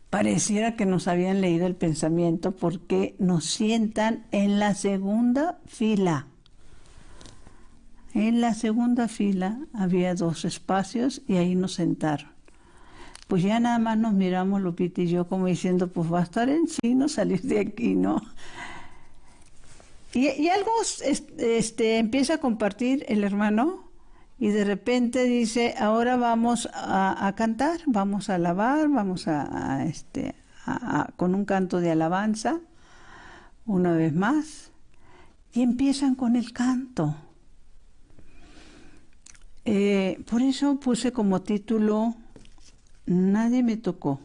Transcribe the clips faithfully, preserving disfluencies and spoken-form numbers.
Pareciera que nos habían leído el pensamiento porque nos sientan en la segunda fila. En la segunda fila había dos espacios y ahí nos sentaron. Pues ya nada más nos miramos Lupita y yo como diciendo, pues va a estar en chino salir de aquí, ¿no? Y, y algo este, este, empieza a compartir el hermano y de repente dice, ahora vamos a, a cantar, vamos a alabar, vamos a, a este, a, a, con un canto de alabanza, una vez más, y empiezan con el canto. Eh, por eso puse como título, Nadie me tocó,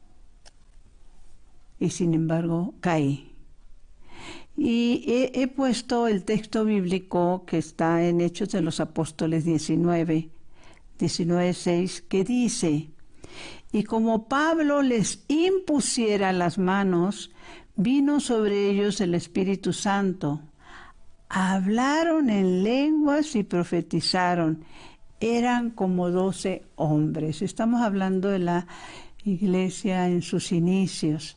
y sin embargo caí. Y he, he puesto el texto bíblico que está en Hechos de los Apóstoles diecinueve, diecinueve seis, que dice, y como Pablo les impusiera las manos, vino sobre ellos el Espíritu Santo. Hablaron en lenguas y profetizaron. Eran como doce hombres. Estamos hablando de la iglesia en sus inicios.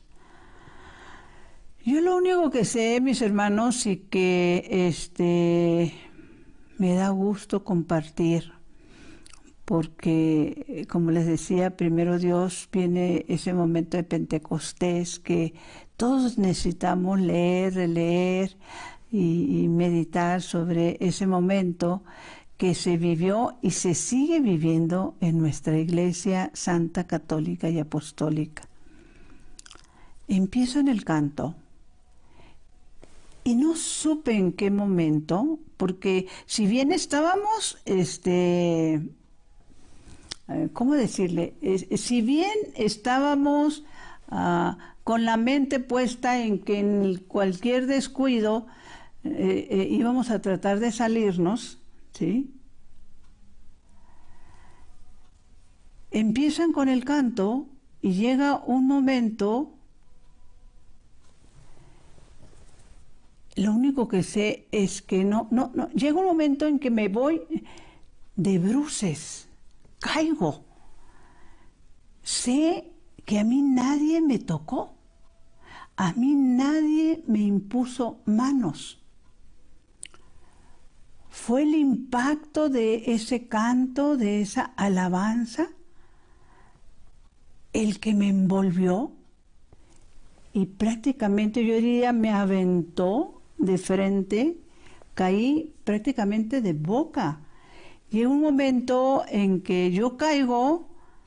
Yo lo único que sé, mis hermanos, y que este, me da gusto compartir, porque, como les decía, primero Dios viene ese momento de Pentecostés que todos necesitamos leer, releer y, y meditar sobre ese momento que se vivió y se sigue viviendo en nuestra Iglesia Santa, Católica y Apostólica. Empiezo en el canto. Y no supe en qué momento, porque si bien estábamos, este, ¿cómo decirle? Si bien estábamos uh, con la mente puesta en que en cualquier descuido eh, eh, íbamos a tratar de salirnos, ¿sí? Empiezan con el canto y llega un momento. Lo único que sé es que no, no, no, llega un momento en que me voy de bruces, caigo. Sé que a mí nadie me tocó, a mí nadie me impuso manos. Fue el impacto de ese canto, de esa alabanza, el que me envolvió y prácticamente yo diría me aventó de frente, caí prácticamente de boca. Llega un momento en que yo caigo,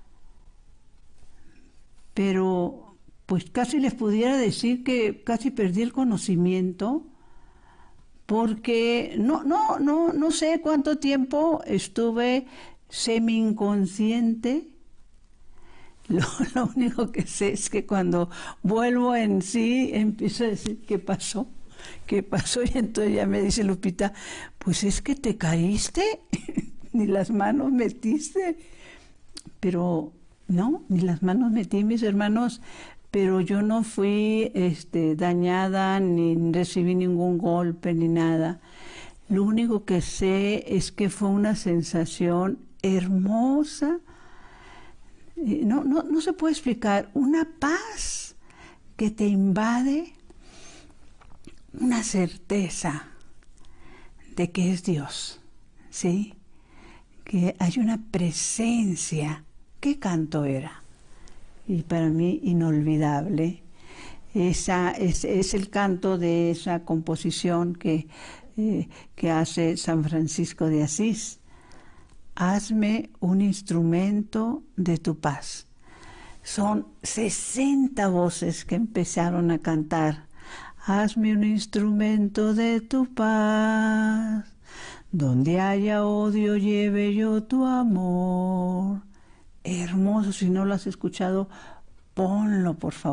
pero pues casi les pudiera decir que casi perdí el conocimiento, porque no, no, no, no sé cuánto tiempo estuve semi inconsciente. Lo, lo único que sé es que cuando vuelvo en sí empiezo a decir ¿qué pasó? ¿Qué pasó? Y entonces ya me dice Lupita, pues es que te caíste, ni las manos metiste. Pero no, ni las manos metí, mis hermanos, pero yo no fui este, dañada, ni recibí ningún golpe, ni nada. Lo único que sé es que fue una sensación hermosa. No, no, no se puede explicar, una paz que te invade, una certeza de que es Dios, ¿sí? Que hay una presencia. ¿Qué canto era? Y para mí inolvidable. Esa es, es el canto de esa composición que, eh, que hace San Francisco de Asís. Hazme un instrumento de tu paz. Son sesenta voces que empezaron a cantar. Hazme un instrumento de tu paz. Donde haya odio, lleve yo tu amor. Hermoso, si no lo has escuchado, ponlo, por favor.